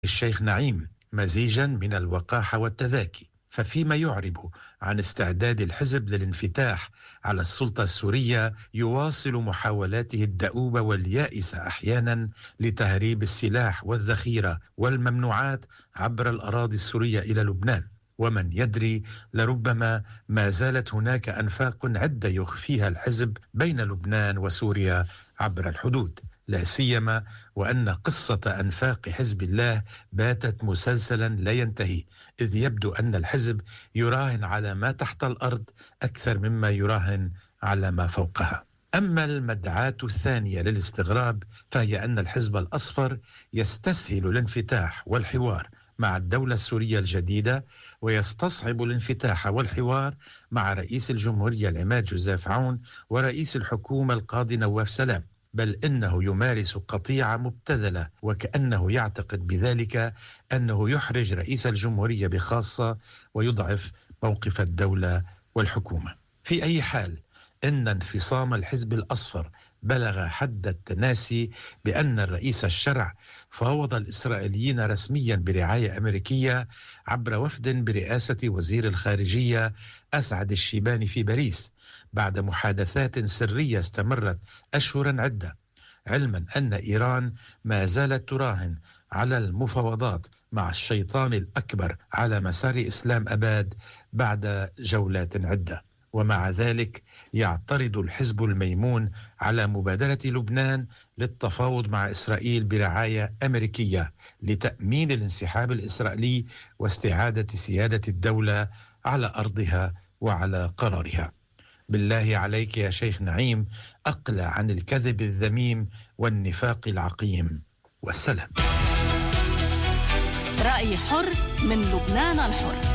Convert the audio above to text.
الشيخ نعيم مزيجا من الوقاحة والتذاكي، ففيما يعرب عن استعداد الحزب للانفتاح على السلطة السورية يواصل محاولاته الدؤوبة واليائسة أحيانا لتهريب السلاح والذخيرة والممنوعات عبر الأراضي السورية إلى لبنان. ومن يدري، لربما ما زالت هناك أنفاق عدة يخفيها الحزب بين لبنان وسوريا عبر الحدود، لا سيما وأن قصة أنفاق حزب الله باتت مسلسلا لا ينتهي، إذ يبدو أن الحزب يراهن على ما تحت الأرض أكثر مما يراهن على ما فوقها. أما المدعاة الثانية للاستغراب فهي أن الحزب الأصفر يستسهل الانفتاح والحوار مع الدولة السورية الجديدة، ويستصعب الانفتاح والحوار مع رئيس الجمهورية العماد جوزيف عون ورئيس الحكومة القاضي نواف سلام، بل إنه يمارس قطيعة مبتذلة، وكأنه يعتقد بذلك أنه يحرج رئيس الجمهورية بخاصة ويضعف موقف الدولة والحكومة. في أي حال، إن انفصام الحزب الأصفر بلغ حد التناسي بأن الرئيس الشرع فاوض الإسرائيليين رسميا برعاية أمريكية عبر وفد برئاسة وزير الخارجية أسعد الشيباني في باريس، بعد محادثات سرية استمرت أشهرا عدة، علما أن إيران ما زالت تراهن على المفاوضات مع الشيطان الأكبر على مسار إسلام أباد بعد جولات عدة. ومع ذلك يعترض الحزب الميمون على مبادرة لبنان للتفاوض مع إسرائيل برعاية أمريكية لتأمين الانسحاب الإسرائيلي واستعادة سيادة الدولة على أرضها وعلى قرارها. بالله عليك يا شيخ نعيم، أقلع عن الكذب الذميم والنفاق العقيم، والسلام. رأي حر من لبنان الحر.